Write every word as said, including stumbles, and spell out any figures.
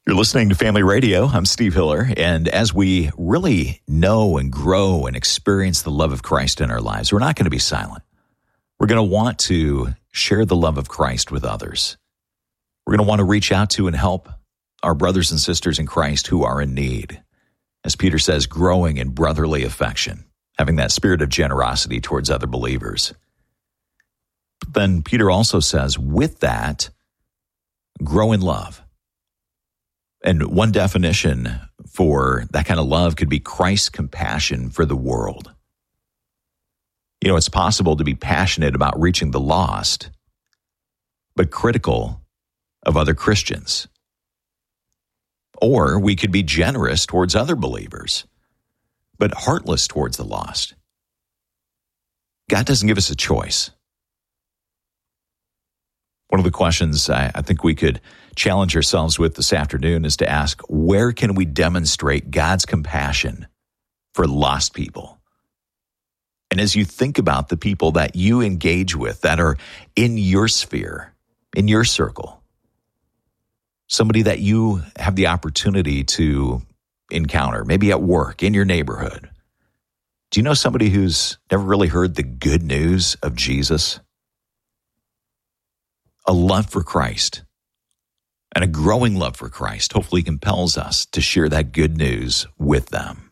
You're listening to Family Radio. I'm Steve Hiller, and as we really know and grow and experience the love of Christ in our lives, we're not going to be silent. We're going to want to share the love of Christ with others. We're going to want to reach out to and help our brothers and sisters in Christ who are in need. As Peter says, growing in brotherly affection, having that spirit of generosity towards other believers. But then Peter also says, with that, grow in love. And one definition for that kind of love could be Christ's compassion for the world. You know, it's possible to be passionate about reaching the lost, but critical of other Christians. Or we could be generous towards other believers, but heartless towards the lost. God doesn't give us a choice. One of the questions I, I think we could challenge ourselves with this afternoon is to ask, where can we demonstrate God's compassion for lost people? And as you think about the people that you engage with that are in your sphere, in your circle, somebody that you have the opportunity to encounter, maybe at work, in your neighborhood, do you know somebody who's never really heard the good news of Jesus? A love for Christ and a growing love for Christ hopefully compels us to share that good news with them.